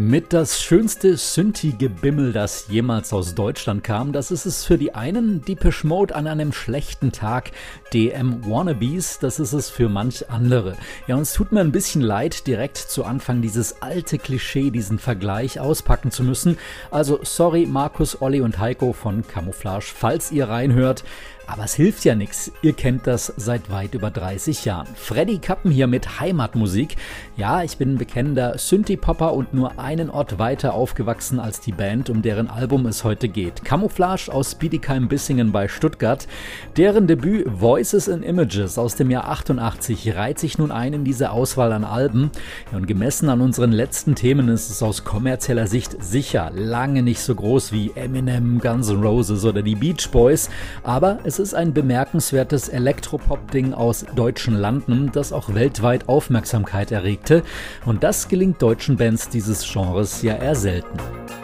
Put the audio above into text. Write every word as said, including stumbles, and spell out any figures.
Mit das schönste Synthi-Gebimmel, das jemals aus Deutschland kam, das ist es für die einen, Depeche Mode an einem schlechten Tag, D M Wannabes, das ist es für manch andere. Ja, uns tut mir ein bisschen leid, direkt zu Anfang dieses alte Klischee, diesen Vergleich auspacken zu müssen. Also sorry Markus, Olli und Heiko von Camouflage, falls ihr reinhört. Aber es hilft ja nichts, ihr kennt das seit weit über dreißig Jahren. Freddy Kappen hier mit Heimatmusik. Ja, ich bin ein bekennender Synthie-Popper und nur einen Ort weiter aufgewachsen als die Band, um deren Album es heute geht. Camouflage aus Bietigheim-Bissingen bei Stuttgart. Deren Debüt Voices and Images aus dem Jahr achtundachtzig reiht sich nun ein in diese Auswahl an Alben. Ja, und gemessen an unseren letzten Themen ist es aus kommerzieller Sicht sicher lange nicht so groß wie Eminem, Guns N' Roses oder die Beach Boys, aber es ist ein bemerkenswertes Elektropop-Ding aus deutschen Landen, das auch weltweit Aufmerksamkeit erregte. Und das gelingt deutschen Bands dieses Genres ja eher selten.